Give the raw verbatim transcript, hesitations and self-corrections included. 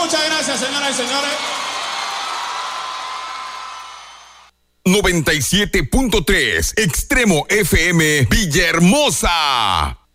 Muchas gracias, señoras y señores. noventa y siete punto tres Extremo F M Villahermosa.